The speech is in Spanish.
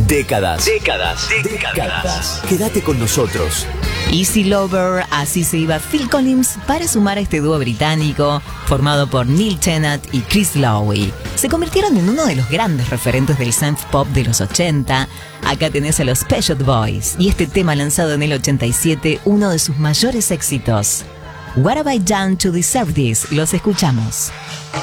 Décadas. Quédate con nosotros. Easy Lover, así se iba Phil Collins para sumar a este dúo británico formado por Neil Tennant y Chris Lowe. Se convirtieron en uno de los grandes referentes del synth pop de los 80. Acá tenés a los Pet Shop Boys y este tema lanzado en el 87, uno de sus mayores éxitos. What have I done to deserve this? Los escuchamos.